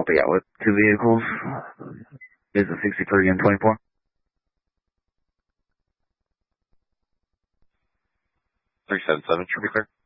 Yeah, with 2 vehicles. Is it 63 and 24? 377 should be clear.